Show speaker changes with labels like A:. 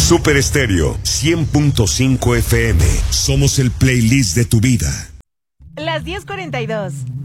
A: Super Estéreo 100.5 FM. Somos el playlist de tu vida.
B: Las 10:42.